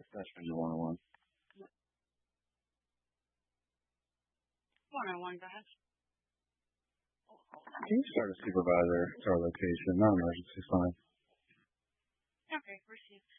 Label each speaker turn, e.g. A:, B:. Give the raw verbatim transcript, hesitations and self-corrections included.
A: That's for you one on one.
B: One on one, go ahead.
A: Can you start a supervisor to our location? Not emergency, fine.
B: Okay, proceed.